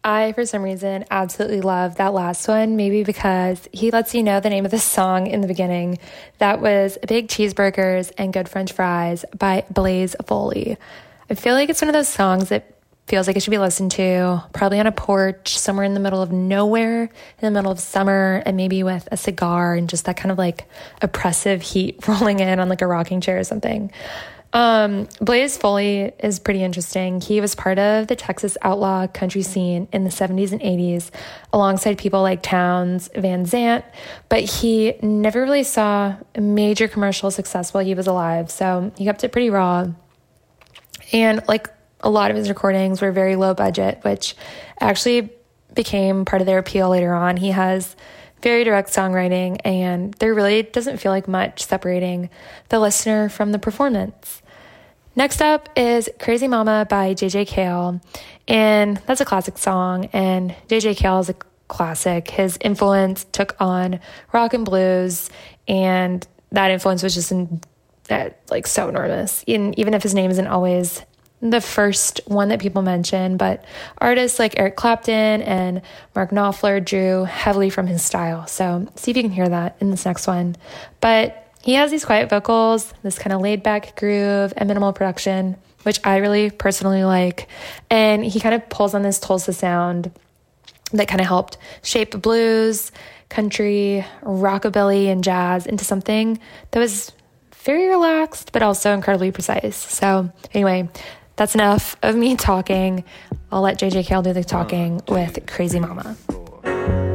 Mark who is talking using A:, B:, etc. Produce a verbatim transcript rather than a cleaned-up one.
A: I, for some reason, absolutely love that last one, maybe because he lets you know the name of the song in the beginning. That was Big Cheeseburgers and Good French Fries by Blaze Foley. I feel like it's one of those songs that feels like it should be listened to probably on a porch somewhere in the middle of nowhere, in the middle of summer, and maybe with a cigar and just that kind of like oppressive heat rolling in on like a rocking chair or something. Um, Blaze Foley is pretty interesting. He was part of the Texas outlaw country scene in the seventies and eighties alongside people like Townes Van Zandt, but he never really saw major commercial success while he was alive, so he kept it pretty raw. And like a lot of his recordings were very low budget, which actually became part of their appeal later on. He has very direct songwriting, and there really doesn't feel like much separating the listener from the performance. Next up is Crazy Mama by J J Cale, and that's a classic song, and J J Cale is a classic. His influence took on rock and blues, and that influence was just in, uh, like so enormous. And even if his name isn't always the first one that people mention, but artists like Eric Clapton and Mark Knopfler drew heavily from his style. So see if you can hear that in this next one. But he has these quiet vocals, this kind of laid back groove and minimal production, which I really personally like. And he kind of pulls on this Tulsa sound that kind of helped shape the blues, country, rockabilly, and jazz into something that was very relaxed, but also incredibly precise. So anyway, that's enough of me talking. I'll let J J Cale do the talking with Crazy Mama.